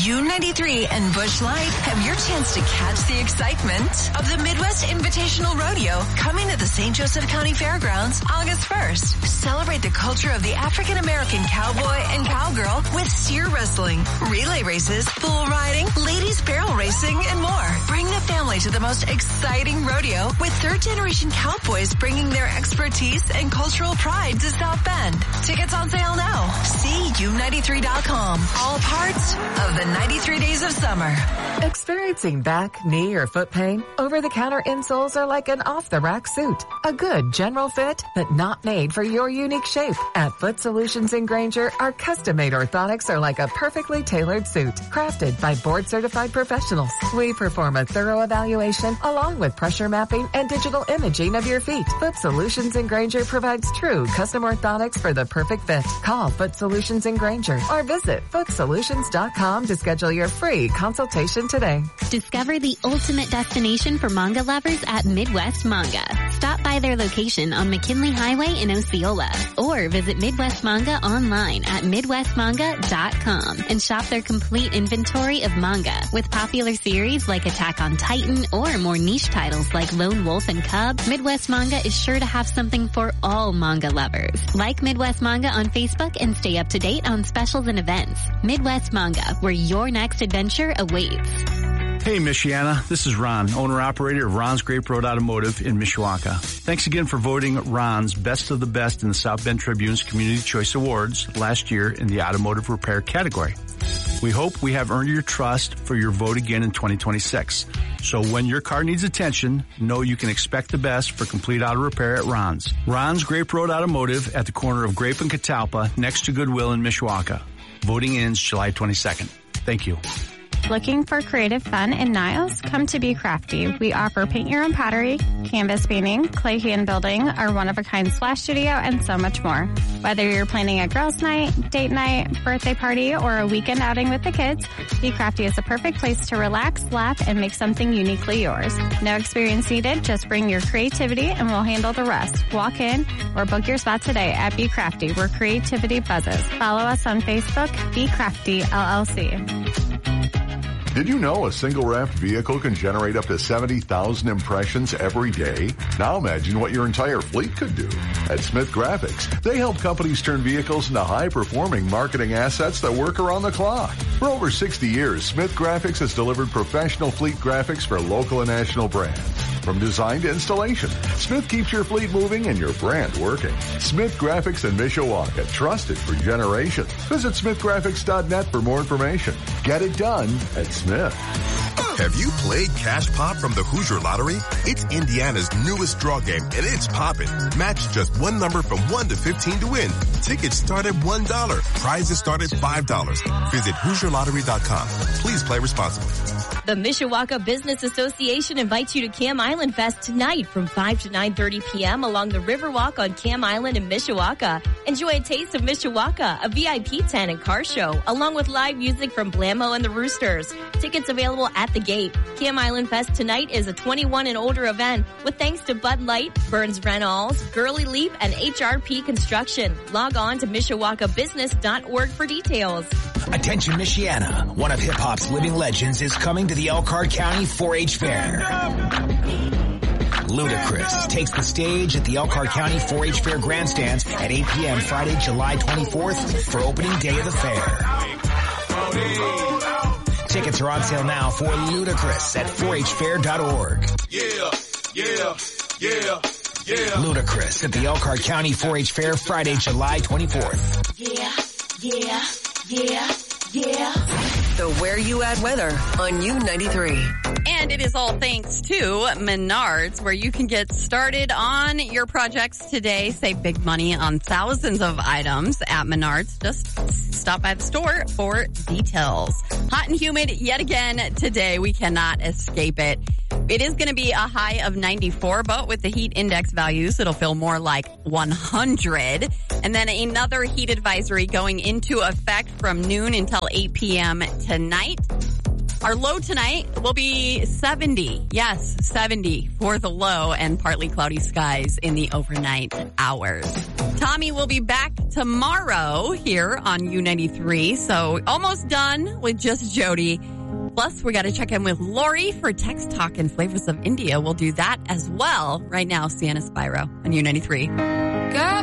U93 and Busch Light have your chance to catch the excitement of the Midwest Invitational Rodeo coming to the St. Joseph County Fairgrounds August 1st. Celebrate the culture of the African American cowboy and cowgirl with steer wrestling, relay races, bull riding, ladies barrel racing, and more. Bring the family to the most exciting rodeo with third-generation cowboys bringing their expertise and cultural pride to South Bend. Tickets on sale now. See U93.com. All parts of the 93 days of summer. Experiencing back, knee, or foot pain? Over-the-counter insoles are like an off-the-rack suit. A good general fit, but not made for your unique shape. At Foot Solutions in Granger, our custom-made orthotics are like a perfectly tailored suit, crafted by board-certified professionals. We perform a thorough evaluation along with pressure mapping and digital imaging of your feet. Foot Solutions in Granger provides true custom orthotics for the perfect fit. Call Foot Solutions in Granger or visit footsolutions.com to schedule your free consultation today. Discover the ultimate destination for manga lovers at Midwest Manga. Stop by their location on McKinley Highway in Osceola or visit Midwest Manga online at midwestmanga.com and shop their complete inventory of manga with popular series like Attack on Titan or more niche titles like Lone Wolf and Cub. Midwest Manga is sure to have something for all manga lovers. Like Midwest Manga on Facebook and stay up to date on specials and events. Midwest Manga, where your next adventure awaits. Hey, Michiana. This is Ron, owner-operator of Ron's Grape Road Automotive in Mishawaka. Thanks again for voting Ron's Best of the Best in the South Bend Tribune's Community Choice Awards last year in the automotive repair category. We hope we have earned your trust for your vote again in 2026. So when your car needs attention, know you can expect the best for complete auto repair at Ron's. Ron's Grape Road Automotive at the corner of Grape and Catalpa next to Goodwill in Mishawaka. Voting ends July 22nd. Thank you. Looking for creative fun in Niles? Come to Be Crafty. We offer paint your own pottery, canvas painting, clay hand building, our one-of-a-kind splash studio, and so much more. Whether you're planning a girls' night, date night, birthday party, or a weekend outing with the kids, Be Crafty is a perfect place to relax, laugh, and make something uniquely yours. No experience needed, just bring your creativity and we'll handle the rest. Walk in or book your spot today at Be Crafty, where creativity buzzes. Follow us on Facebook, Be Crafty LLC. Did you know a single-wrapped vehicle can generate up to 70,000 impressions every day? Now imagine what your entire fleet could do. At Smith Graphics, they help companies turn vehicles into high-performing marketing assets that work around the clock. For over 60 years, Smith Graphics has delivered professional fleet graphics for local and national brands. From design to installation, Smith keeps your fleet moving and your brand working. Smith Graphics in Mishawaka, trusted for generations. Visit smithgraphics.net for more information. Get it done at Smith. Have you played Cash Pop from the Hoosier Lottery? It's Indiana's newest draw game, and it's poppin'. Match just one number from 1 to 15 to win. Tickets start at $1. Prizes start at $5. Visit HoosierLottery.com. Please play responsibly. The Mishawaka Business Association invites you to Cam Island Fest tonight from 5 to 9:30 p.m. along the Riverwalk on Cam Island in Mishawaka. Enjoy a taste of Mishawaka, a VIP tent and car show, along with live music from Blammo and the Roosters. Tickets available at the gate. Cam Island Fest tonight is a 21 and older event with thanks to Bud Light, Burns Reynolds, Gurley Leap, and HRP Construction. Log on to MishawakaBusiness.org for details. Attention Michiana, one of hip-hop's living legends is coming to the Elkhart County 4-H Fair. Ludacris takes the stage at the Elkhart County 4-H Fair grandstands at 8 p.m. Friday, July 24th for opening day of the fair. Tickets are on sale now for Ludacris at 4hfair.org. Yeah. Ludacris at the Elkhart County 4-H Fair Friday, July 24th. Yeah. The Where You At weather on U93. And it is all thanks to Menards, where you can get started on your projects today. Save big money on thousands of items at Menards. Just stop by the store for details. Hot and humid yet again today. We cannot escape it. It is going to be a high of 94, but with the heat index values, it'll feel more like 100. And then another heat advisory going into effect from noon until 8 p.m. tonight. Our low tonight will be 70. Yes, 70 for the low and partly cloudy skies in the overnight hours. Tommy will be back tomorrow here on U93. So almost done with just Jody. Plus, we got to check in with Lori for Text Talk and Flavors of India. We'll do that as well. Right now, Sienna Spyro on U93. Got